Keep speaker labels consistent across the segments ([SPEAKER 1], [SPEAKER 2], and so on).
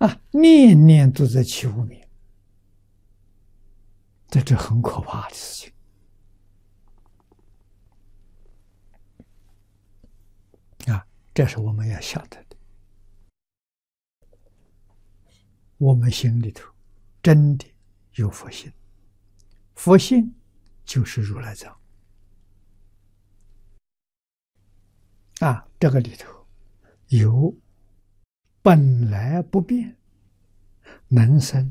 [SPEAKER 1] 念念都在起无明，这很可怕的事情啊！这是我们要晓得的。我们心里头真的有佛性，佛性就是如来藏啊！这个里头有本来不变，能生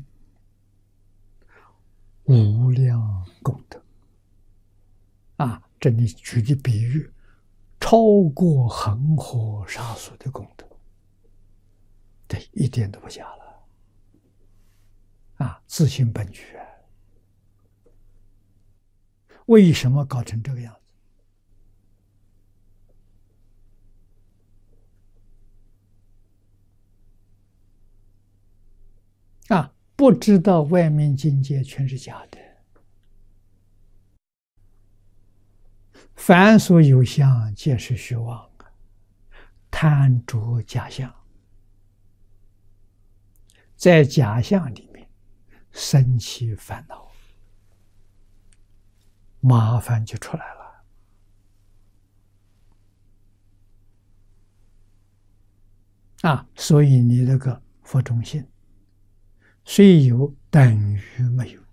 [SPEAKER 1] 无量功德啊！这里举的比喻，超过恒河沙数的功德，这一点都不假了啊！自性本具啊！为什么搞成这个样子？啊，不知道外面境界全是假的，凡所有相，皆是虚妄，贪着假象，在假象里面生起烦恼，麻烦就出来了啊！所以你这个佛中性，虽有等于没有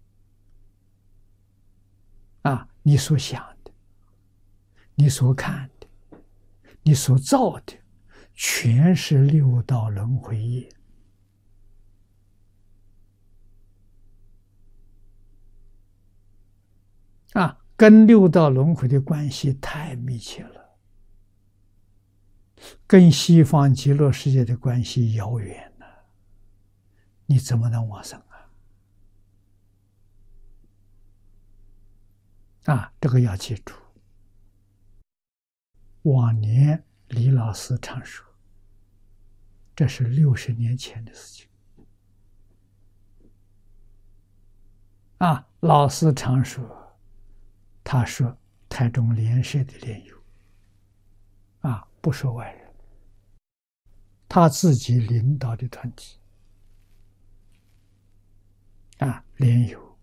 [SPEAKER 1] 啊！你所想的，你所看的，你所造的，全是六道轮回业啊！跟六道轮回的关系太密切了，跟西方极乐世界的关系遥远了，你怎么能往生啊？这个要记住。往年李老师常说，这是60年前的事情啊。老师常说，他说台中莲社的莲友啊，不说外人，他自己领导的团体啊，莲友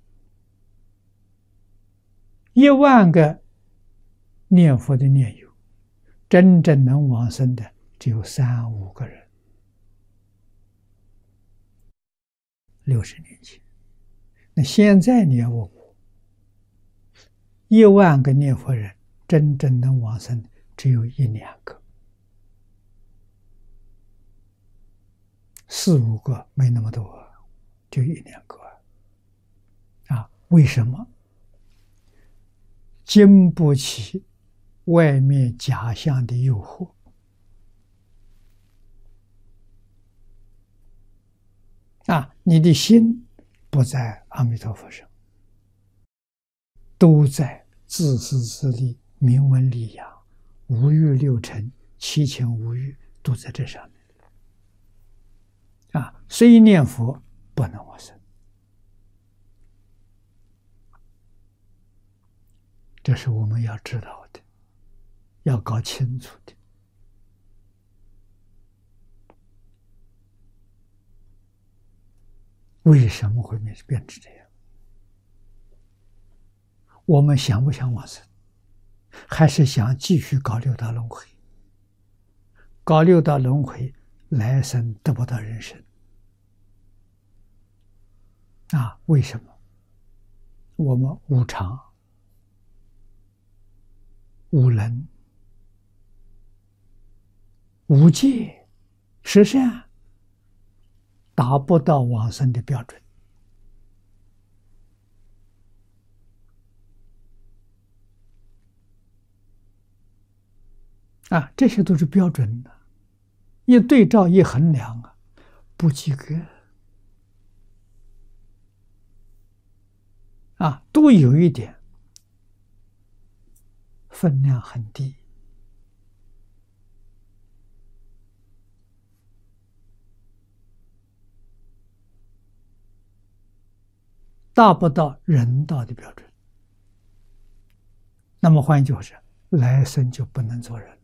[SPEAKER 1] 10000个念佛的念友，真正能往生的只有3、5个人。60年前，那现在你要问我，10000个念佛人，真正能往生的只有1、2个，4、5个没那么多，就1、2个啊？为什么？经不起外面假象的诱惑啊！你的心不在阿弥陀佛上，都在自私自利、名闻利养、五欲六尘、七情五欲，都在这上面啊！虽念佛不能往生，这是我们要知道的，要搞清楚的。为什么会变成这样？我们想不想往生？还是想继续搞六道轮回？搞六道轮回，来生得不到人生啊？为什么？我们无常、无能、无戒、十善，达不到往生的标准啊！这些都是标准的，一对照一衡量啊，不及格啊，都有一点分量很低。达不到人道的标准，那么换一句话说，来生就不能做人。